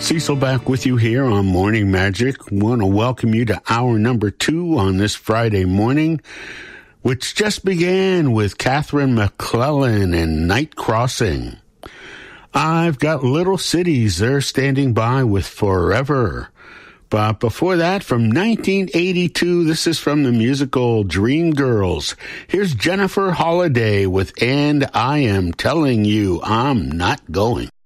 Cecil back with you here on Morning Magic. Want to welcome you to hour number 2 on this Friday morning, which just began with Catherine McClellan and Night Crossing. I've got Little Cities, they're standing by with Forever. But before that, from 1982, this is from the musical Dreamgirls. Here's Jennifer Holliday with And I Am Telling You I'm Not Going.